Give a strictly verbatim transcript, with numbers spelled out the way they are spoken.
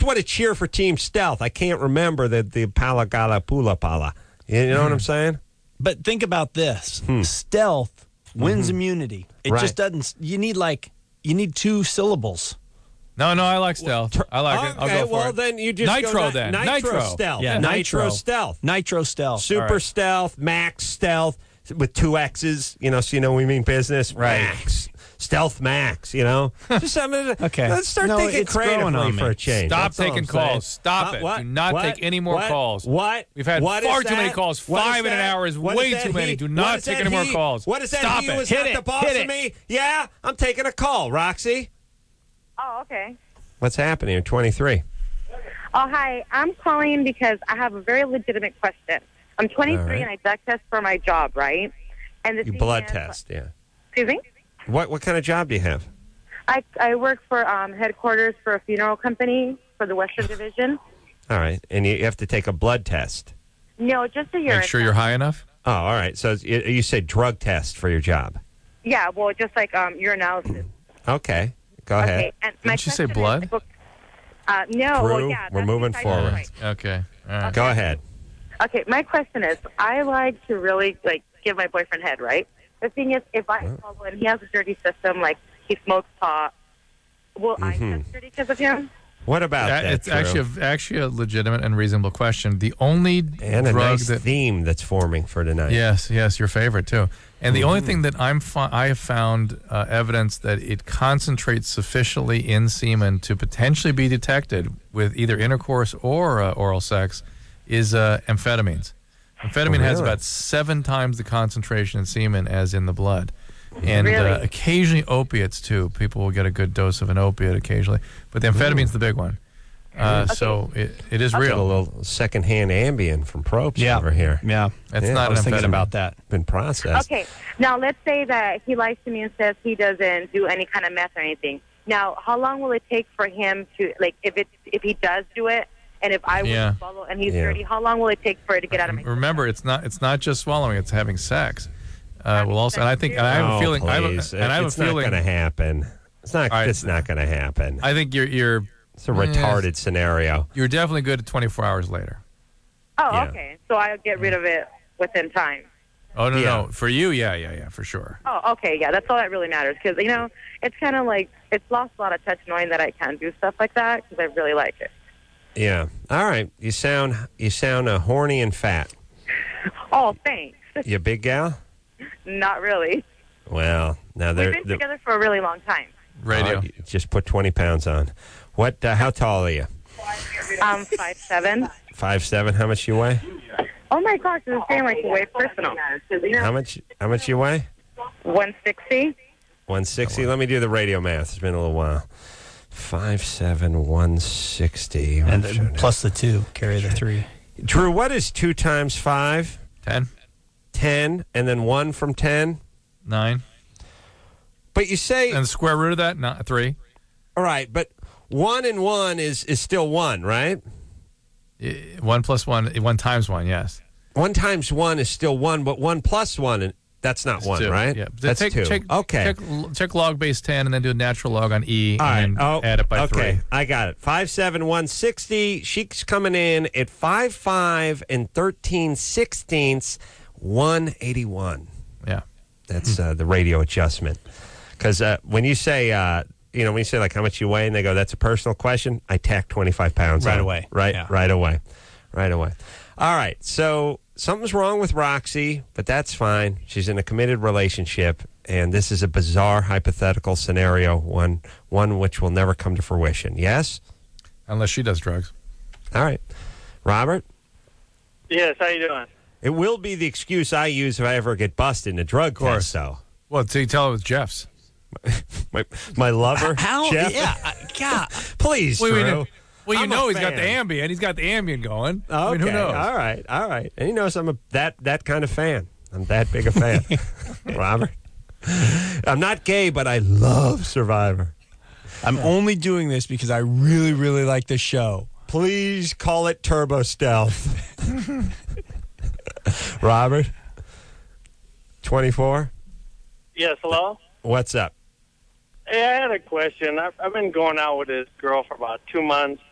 want to cheer for Team Stealth. I can't remember the, the Pala Gala Pula Pala. You know what I'm saying? But think about this. Hmm. Stealth wins Mhm. immunity. It Right. just doesn't, you need like, you need two syllables. No, no, I like stealth. I like it. I'll Okay, go for well, it. then you just Nitro go ni- then. Nitro, Nitro. Stealth. Yeah, Nitro, Nitro. Stealth. Nitro Stealth. Super All right. Stealth, Max Stealth with two X's, you know, so you know we mean business. Right. Max. Stealth Max, you know. Just I mean, Okay. Let's start No, thinking it's growing creatively on me. for a change. Stop That's all taking I'm saying. calls. Stop Uh, it. what? Do not What? take any more What? calls. What? We've had What far is too many that? calls. What is Five in an that? hour is What way that too many. he? Do What not is take that any more he? calls. What is that? Stop he it. was Hit not it. the boss Hit of it. me. Yeah, I'm taking a call. Roxy, Oh, okay. what's happening? You're twenty-three. Oh, hi. I'm calling because I have a very legitimate question. I'm twenty-three All right. and I drug test for my job, right? And the You thing blood is- test, yeah. Excuse me? What what kind of job do you have? I, I work for um, headquarters for a funeral company for the Western Division. All right, and you have to take a blood test. No, just a urine. Make sure you're high enough. Oh, all right. So you, you said drug test for your job. Yeah, well, just like um, urinalysis. Okay, go ahead. Okay, and my Didn't you say question is- blood? uh, no, Drew, well, yeah. we're that's moving besides the forward. point. Okay. All right. Go ahead. Okay, my question is, I like to really like give my boyfriend head, right? The thing is, if I follow and he has a dirty system, like he smokes pot, will I Mhm. test dirty because of him? What about That- that? it's Drew? actually a, actually a legitimate and reasonable question. The only and a drug nice that theme that's forming for tonight. yes, yes, your favorite too. And the Mm-hmm. only thing that I'm fi- I have found uh, evidence that it concentrates sufficiently in semen to potentially be detected with either intercourse or uh, oral sex is uh, amphetamines. Amphetamine Oh, has really? about seven times the concentration in semen as in the blood. And Really? uh, occasionally opiates too. People will get a good dose of an opiate occasionally, but the amphetamine's the big one. Uh, So it, it is Got a real. little secondhand Ambien from Probst Yeah. over here. Yeah. That's Yeah, not I an was thinking amphetamine. about that. Been processed. Okay, now let's say that he lies to me and says he doesn't do any kind of meth or anything. Now, how long will it take for him to, like, if it if he does do it, and if I Yeah. would follow and he's Yeah. dirty, how long will it take for it to get out of my Remember, it's not it's not just swallowing; it's having sex. Uh, well, also, and I think, and I have a Oh, feeling, I have a, please. and I have it's a feeling, not going to happen. It's not. All right. It's not going to happen. I think you're you're It's a retarded scenario. you're definitely good at twenty-four hours later. Oh, Yeah. okay. So I'll get rid of it within time. Oh no, Yeah. no, for you, yeah, yeah, yeah, for sure. Oh, okay. Yeah, that's all that really matters. Because, you know, it's kind of like, it's lost a lot of touch knowing that I can do stuff like that because I really like it. Yeah. All right. You sound. You sound uh, horny and fat. Oh, thanks. You a big gal? Not really. Well, now We've they're. been they're together for a really long time. Radio. uh, just put twenty pounds on. What? Uh, how tall are you? I'm five seven. Five seven. How much you weigh? Oh, my gosh. This is saying like way personal. How much? How much you weigh? one sixty. One sixty. Let me do the radio math. It's been a little while. Five seven, one sixty. And then plus the two, carry the three. Drew, what is two times five? Ten, Ten, and then one from ten. nine, But you say, and the square root of that, not three. all right, but one and one is is still one, right? I- One plus one, one times one, yes. One times one is still one, but one plus one, and that's not It's one, two, right? Yeah. That's take, two. Check, okay. Check, check log base ten, and then do a natural log on E, All right. and then Oh, add it by okay. three. I got it. Five seven one sixty. She's coming in at five five and thirteen sixteenths, one eighty one. Yeah. That's uh, the radio adjustment. Because uh, when you say, uh, you know, when you say like how much you weigh, and they go, "That's a personal question," I tack twenty five pounds Right on. away. Right. Yeah. Right away. Right away. All right. So something's wrong with Roxy, but that's fine. She's in a committed relationship, and this is a bizarre hypothetical scenario, one one which will never come to fruition. Yes. Unless she does drugs. All right, Robert. Yes, how you doing? It will be the excuse I use if I ever get busted in a drug course. test. So Well, so you tell it was Jeff's. my my lover, How? Jeff. Yeah. I- God. Please, Well, we Drew. know, well, you I'm a know he's got the fan. Ambien. He's got the Ambien going. Okay. I mean, who knows? All right. All right. And he knows I'm a that that kind of fan. I'm that big a fan. Robert. I'm not gay, but I love Survivor. I'm only doing this because I really, really like the show. Please call it Turbo Stealth. Robert. twenty-four. Yes, hello? What's up? Hey, I had a question. I've, I've been going out with this girl for about two months,